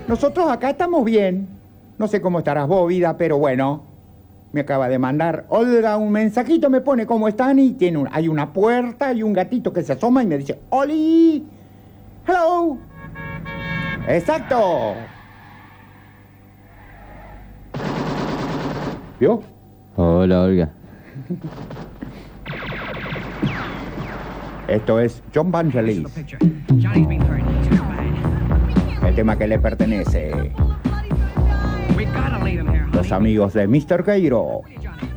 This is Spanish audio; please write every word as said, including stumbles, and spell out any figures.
Nosotros acá estamos bien. No sé cómo estarás vos, vida, pero bueno. Me acaba de mandar Olga un mensajito, me pone cómo están y tiene un, hay una puerta y un gatito que se asoma y me dice, ¡Oli! ¡Hello! ¡Exacto! ¿Vio? Hola, Olga. Esto es John Vangelis. El tema que le pertenece. Los amigos de mister Cairo.